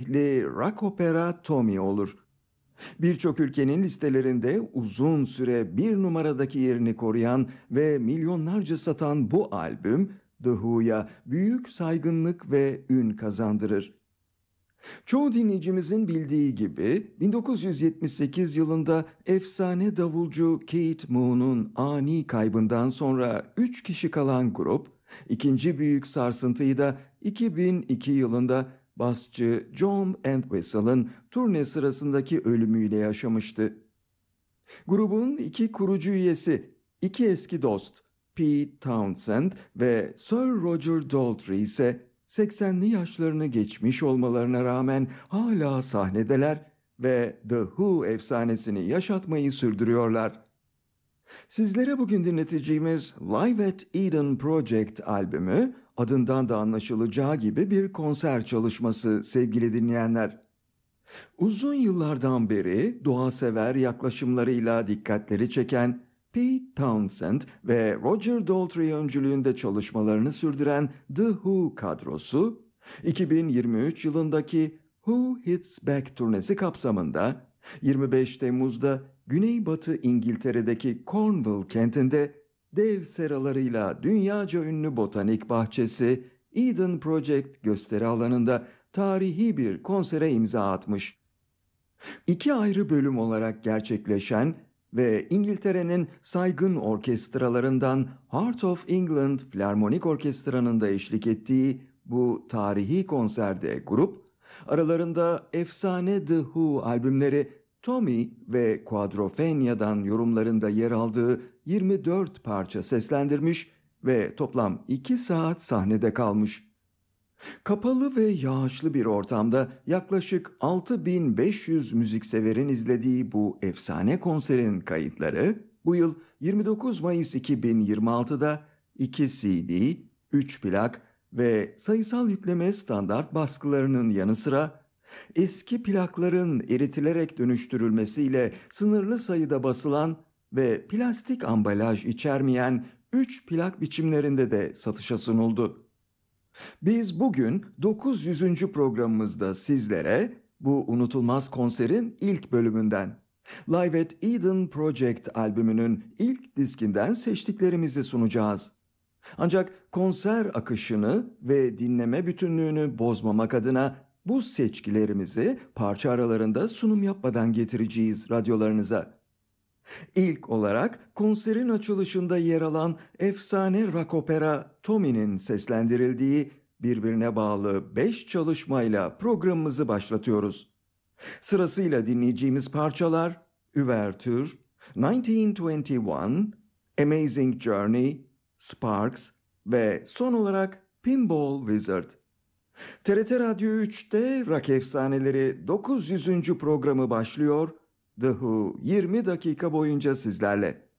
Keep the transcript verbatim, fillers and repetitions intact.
tarihli rock opera Tommy olur. Birçok ülkenin listelerinde uzun süre bir numaradaki yerini koruyan ve milyonlarca satan bu albüm, The Who'ya büyük saygınlık ve ün kazandırır. Çoğu dinleyicimizin bildiği gibi bin dokuz yüz yetmiş sekiz yılında efsane davulcu Keith Moon'un ani kaybından sonra üç kişi kalan grup, ikinci büyük sarsıntıyı da iki bin iki yılında basçı John Entwistle'ın turne sırasındaki ölümüyle yaşamıştı. Grubun iki kurucu üyesi, iki eski dost, Pete Townshend ve Sir Roger Daltrey ise seksenli yaşlarını geçmiş olmalarına rağmen hala sahnedeler ve The Who efsanesini yaşatmayı sürdürüyorlar. Sizlere bugün dinleteceğimiz Live at Eden Project albümü adından da anlaşılacağı gibi bir konser çalışması sevgili dinleyenler. Uzun yıllardan beri doğasever yaklaşımlarıyla dikkatleri çeken Pete Townshend ve Roger Daltrey öncülüğünde çalışmalarını sürdüren The Who kadrosu, iki bin yirmi üç yılındaki Who Hits Back turnesi kapsamında yirmi beş Temmuz'da Güneybatı İngiltere'deki Cornwall kentinde dev seralarıyla dünyaca ünlü botanik bahçesi Eden Project gösteri alanında tarihi bir konsere imza atmış. İki ayrı bölüm olarak gerçekleşen ve İngiltere'nin saygın orkestralarından Heart of England Filarmonik Orkestra'nın da eşlik ettiği bu tarihi konserde grup, aralarında efsane The Who albümleri Tommy ve Quadrophenia'dan yorumlarında yer aldığı yirmi dört parça seslendirmiş ve toplam iki saat sahnede kalmış. Kapalı ve yağışlı bir ortamda yaklaşık altı bin beş yüz müzikseverin izlediği bu efsane konserin kayıtları bu yıl yirmi dokuz Mayıs iki bin yirmi altıda iki C D, üç plak ve sayısal yükleme standart baskılarının yanı sıra eski plakların eritilerek dönüştürülmesiyle sınırlı sayıda basılan ve plastik ambalaj içermeyen üç plak biçimlerinde de satışa sunuldu. Biz bugün dokuz yüzüncü programımızda sizlere bu unutulmaz konserin ilk bölümünden Live at Eden Project albümünün ilk diskinden seçtiklerimizi sunacağız. Ancak konser akışını ve dinleme bütünlüğünü bozmamak adına bu seçkilerimizi parça aralarında sunum yapmadan getireceğiz radyolarınıza. İlk olarak konserin açılışında yer alan efsane rock opera Tommy'nin seslendirildiği birbirine bağlı beş çalışmayla programımızı başlatıyoruz. Sırasıyla dinleyeceğimiz parçalar Ouverture, bin dokuz yüz yirmi bir, Amazing Journey, Sparks ve son olarak Pinball Wizard. T R T Radyo üçte Rock Efsaneleri dokuz yüzüncü programı başlıyor. The Who yirmi dakika boyunca sizlerle.